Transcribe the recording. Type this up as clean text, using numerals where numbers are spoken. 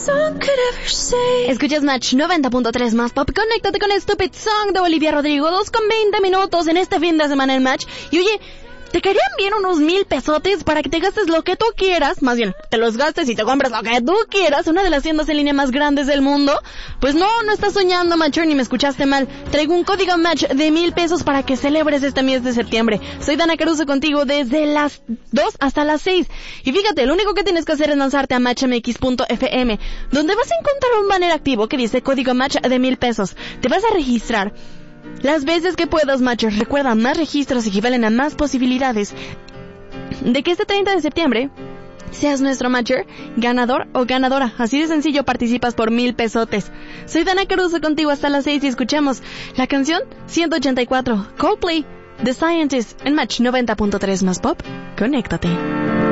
Escuchas Match 90.3 más pop. Conéctate con Stupid Song de Olivia Rodrigo. 2:20 minutos en este fin de semana en Match. Y oye, ¿te caerían bien unos 1,000 pesotes para que te gastes lo que tú quieras? Más bien, te los gastes y te compres lo que tú quieras. Una de las tiendas en línea más grandes del mundo. Pues no estás soñando, Matcher, ni me escuchaste mal. Traigo un código Match de 1,000 pesos para que celebres este mes de septiembre. Soy Dana Caruso contigo desde las 2 hasta las 6. Y fíjate, lo único que tienes que hacer es lanzarte a matchmx.fm, donde vas a encontrar un banner activo que dice código Match de 1,000 pesos. Te vas a registrar las veces que puedas, Matcher. Recuerda, más registros equivalen a más posibilidades de que este 30 de septiembre seas nuestro Matcher, ganador o ganadora. Así de sencillo, participas por 1,000 pesotes. Soy Dana Caruso contigo hasta las 6 y escuchemos la canción 184, Coldplay, The Scientist, en Match 90.3 más pop. Conéctate.